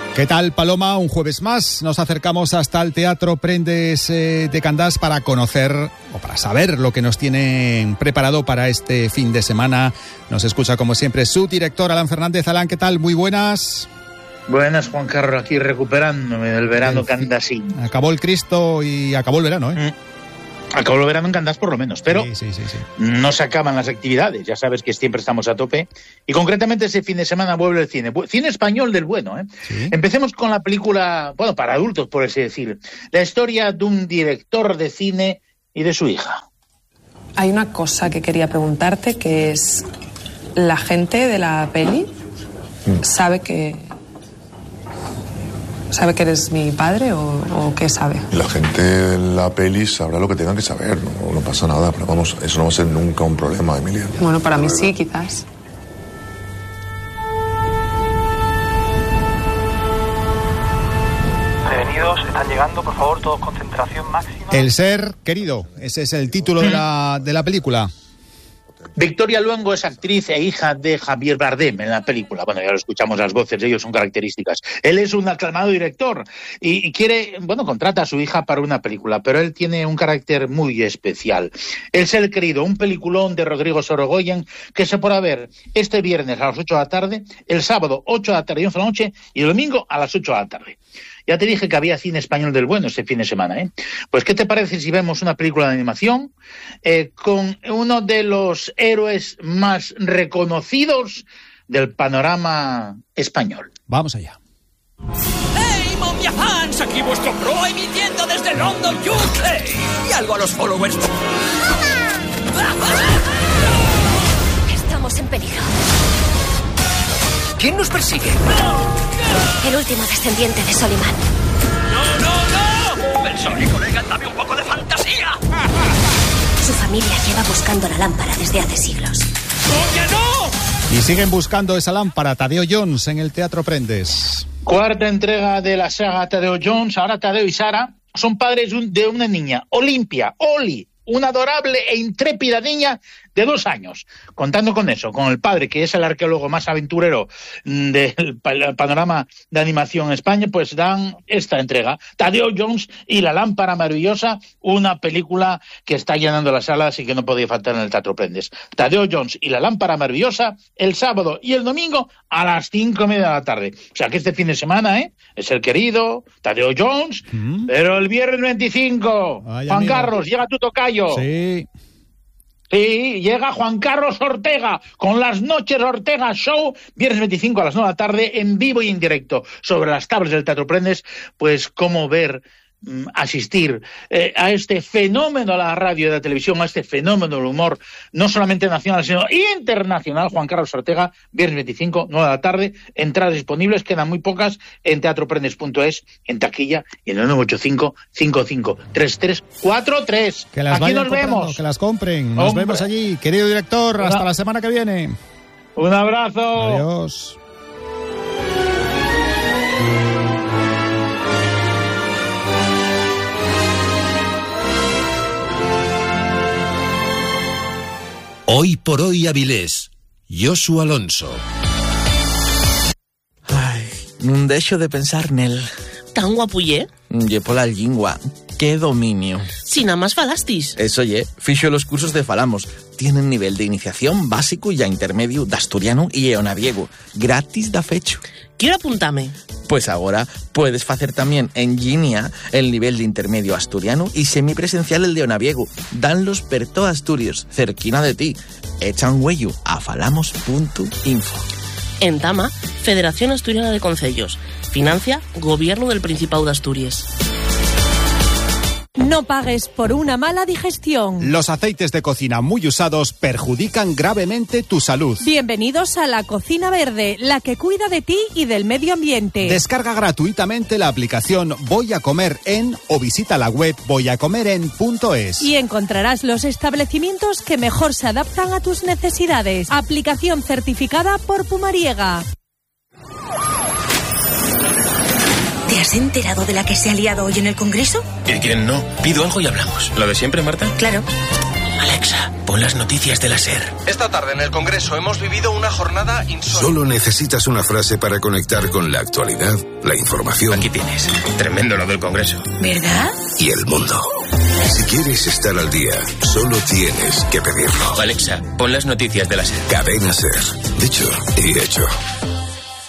¿Qué tal, Paloma? Un jueves más nos acercamos hasta el Teatro Prendes de Candás para conocer o para saber lo que nos tienen preparado para este fin de semana. Nos escucha, como siempre, su director, Alan Fernández. Alan, ¿qué tal? Muy buenas. Buenas, Juan Carlos, aquí recuperándome del verano candasín. Acabó el Cristo y acabó el verano, ¿eh? Acabó el verano en Candás por lo menos, pero sí. no se acaban las actividades. Ya sabes que siempre estamos a tope. Y concretamente ese fin de semana vuelve el cine. Cine español del bueno, ¿eh? Sí. Empecemos con la película, bueno, para adultos, por así decir. La historia de un director de cine y de su hija. Hay una cosa que quería preguntarte, que es, ¿la gente de la peli sabe que eres mi padre o qué sabe? La gente de la peli sabrá lo que tengan que saber, no pasa nada, pero vamos, eso no va a ser nunca un problema, Emilia. Bueno, para mí sí, quizás. Prevenidos, están llegando, por favor, todos concentración máxima. El ser querido, ese es el título de la película. Victoria Luengo es actriz e hija de Javier Bardem en la película. Bueno, ya lo escuchamos, las voces de ellos son características. Él es un aclamado director y quiere, contrata a su hija para una película, pero él tiene un carácter muy especial. El ser querido, un peliculón de Rodrigo Sorogoyen que se podrá ver este viernes a las 8 de la tarde, el sábado 8 de la tarde y 11 de la noche y el domingo a las 8 de la tarde. Ya te dije que había cine español del bueno este fin de semana, ¿eh? Pues, ¿qué te parece si vemos una película de animación con uno de los héroes más reconocidos del panorama español? Vamos allá. ¡Hey, momia fans! Aquí vuestro pro emitiendo desde London, UK. Y algo a los followers. Estamos en peligro. ¿Quién nos persigue? El último descendiente de Soliman. ¡No! Pensole, colega, dame un poco de fantasía. Su familia lleva buscando la lámpara desde hace siglos. ¡Oye, no! Y siguen buscando esa lámpara. Tadeo Jones en el Teatro Prendes. Cuarta entrega de la saga Tadeo Jones. Ahora Tadeo y Sara son padres de una niña, Olimpia, Oli, una adorable e intrépida niña de 2 años. Contando con eso, con el padre, que es el arqueólogo más aventurero del panorama de animación en España, pues dan esta entrega, Tadeo Jones y la lámpara maravillosa, una película que está llenando las salas y que no podía faltar en el Teatro Prendes. Tadeo Jones y la lámpara maravillosa, el sábado y el domingo a las 5:30 de la tarde. O sea que este fin de semana, es el querido Tadeo Jones, pero el viernes 25, Juan amigo Carlos, llega tu tocayo. Sí. Sí, llega Juan Carlos Ortega con las Noches Ortega Show, viernes 25 a las 9 de la tarde, en vivo y en directo, sobre las tablas del Teatro Prendes, pues cómo ver, asistir a este fenómeno de la radio y de la televisión, a este fenómeno del humor, no solamente nacional, sino internacional. Juan Carlos Ortega, viernes 25, 9 de la tarde, entradas disponibles, quedan muy pocas, en teatroprendes.es, en taquilla y en el 985-553343. Que las aquí nos vemos. Que las compren. Nos vemos allí. Querido director, hasta la semana que viene. Un abrazo. Adiós. Hoy por hoy Avilés, Josu Alonso. Ai, non deixo de pensar nel. Tan guapullé? Lle pola lingua. ¡Qué dominio! Si nada más falastis. Eso fixo los cursos de Falamos. Tienen nivel de iniciación básico y a intermedio de asturiano y eonaviego. Gratis da fecho. Quiero apuntarme. Pues ahora puedes hacer también en línea el nivel de intermedio asturiano y semipresencial el de eonaviego. Danlos per todo Asturias, cerquina de ti. Echa un huello a falamos.info. En Tama, Federación Asturiana de Concellos. Financia Gobierno del Principado de Asturias. No pagues por una mala digestión. Los aceites de cocina muy usados perjudican gravemente tu salud. Bienvenidos a la Cocina Verde, la que cuida de ti y del medio ambiente. Descarga gratuitamente la aplicación Voy a Comer En o visita la web voyacomeren.es. Y encontrarás los establecimientos que mejor se adaptan a tus necesidades. Aplicación certificada por Pumariega. ¿Te has enterado de la que se ha liado hoy en el Congreso? ¿Quién no? Pido algo y hablamos. ¿Lo de siempre, Marta? Claro. Alexa, pon las noticias de la SER. Esta tarde en el Congreso hemos vivido una jornada insólita. Solo necesitas una frase para conectar con la actualidad, la información. Aquí tienes. Tremendo lo del Congreso. ¿Verdad? Y el mundo. Si quieres estar al día, solo tienes que pedirlo. Alexa, pon las noticias de la SER. Cadena SER. Dicho y hecho.